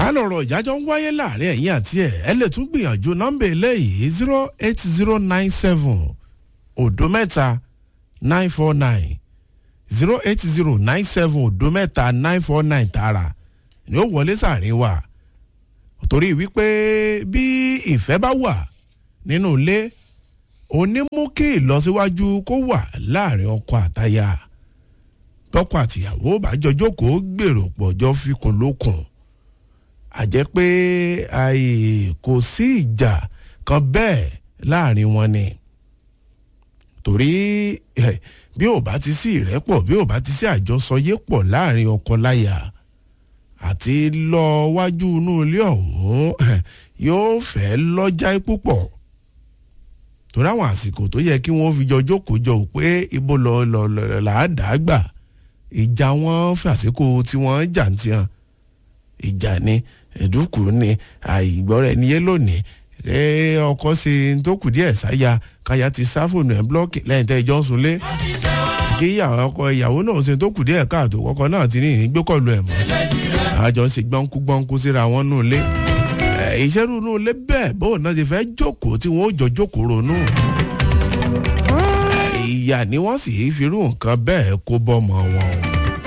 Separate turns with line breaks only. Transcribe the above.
lọ̀rọ̀ ìjájọ́ ń wáyé láàrin ẹ̀yin àti ẹ lè tún gbìyànjú nọ́mbà eléyìí 08097 òdo mẹ́ta 949 08097 òdo mẹ́ta 949 tààrà ni ó wọlé sàárín wa torí wípé bí ìfẹ́ bá wà nínú ilé onímú kí ìlọsíwájú kó wà láàrin ọkọ àtaya tọkọ àtìyàwó bá jọ jókòó gbèrò pọ̀ jọ fikùn lókun àjẹ́ pé kò sí ìjà kan bẹ́ẹ̀ láàrin wọn ni torí bí ò bá ti sí ìrẹ́pọ̀ bí ò bá ti sí àjọsọyé pọ̀ láàrin ọkọ láya àti lọ wájú inú ilé ọ̀hún yóò fẹ́ lọ́jà púpọ̀ torí àwọn àsìkò tó yẹ kí wọ́n fi jọ jókòó jọ pé ibo làádàágbà ìjà wọn fàsìkò tí wọ́n jà ń tiẹ̀ ìjà ni ẹ̀dùnkù ni àìgbọ́ra ẹni yé lónìí ọkọ ṣe tó kù díẹ̀ sáyà káyà ti sáfònù ẹ̀ blọ́ọ̀kì lẹ́yìn tẹ́ ìjọ ń sunlé kí ọkọ ìyàwó náà ṣe tó kù díẹ̀ káàtó ọkọ náà ti ní ìgbékọ̀lù ẹ̀ mọ́ àjọ ń ṣe gbọ́nkú síra wọn nù lé ìṣẹ́rù nù lé bẹ́ẹ̀ bóun náà ti fẹ́ jókòó tí wọ́n ó jọ jókòó ronú ìyà ni wọ́n sì fi irú nǹkan bẹ́ẹ̀ kó bọ́mọ wọn.